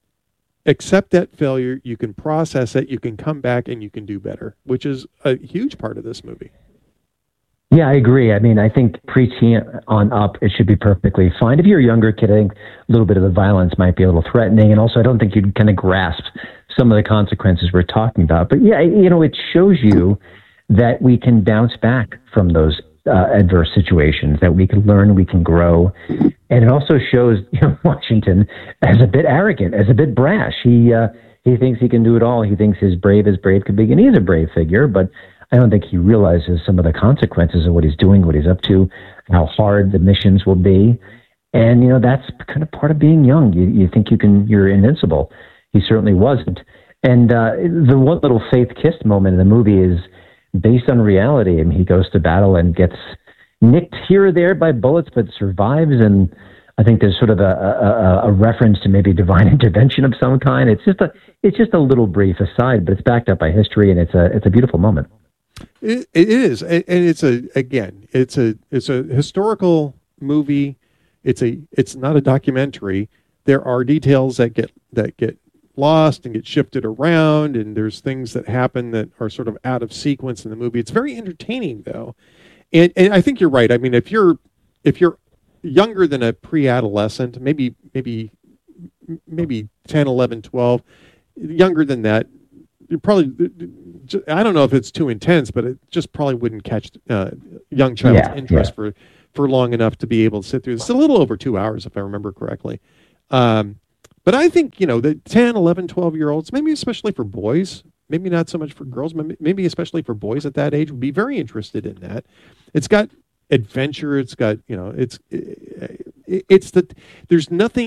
accept that failure, you can process it, you can come back and you can do better, which is a huge part of this movie. Yeah, I agree. I mean, I think preteen on up, it should be perfectly fine. If you're a younger kid, I think a little bit of the violence might be a little threatening. And also, I don't think you'd kind of grasp some of the consequences we're talking about. But yeah, you know, it shows you that we can bounce back from those uh, adverse situations, that we can learn, we can grow. And it also shows, you know, Washington as a bit arrogant, as a bit brash. He, uh, he thinks he can do it all. He thinks he's brave as brave could be. And he is a brave figure, but I don't think he realizes some of the consequences of what he's doing, what he's up to, how hard the missions will be. And, you know, that's kind of part of being young. You, you think you can, you're invincible. He certainly wasn't. And uh, the one little faith-kissed moment in the movie is based on reality. I mean, he goes to battle and gets nicked here or there by bullets, but survives. And I think there's sort of a, a, a reference to maybe divine intervention of some kind. It's just a, it's just a little brief aside, but it's backed up by history, and it's a, it's a beautiful moment. It, it is, and it's a again, it's a it's a historical movie. It's a it's not a documentary. There are details that get that get lost and get shifted around, and there's things that happen that are sort of out of sequence in the movie. It's very entertaining, though, and and I think you're right. I mean, if you're if you're younger than a pre-adolescent, maybe maybe maybe ten, eleven, twelve, younger than that. You probably, I don't know if it's too intense, but it just probably wouldn't catch uh, young child's Yeah, interest yeah. for, for long enough to be able to sit through. It's a little over two hours, if I remember correctly. Um, but I think, you know, the ten, eleven, twelve-year-olds, maybe especially for boys, maybe not so much for girls, maybe, maybe especially for boys at that age, would be very interested in that. It's got adventure. It's got, you know, it's, it, it's the, there's nothing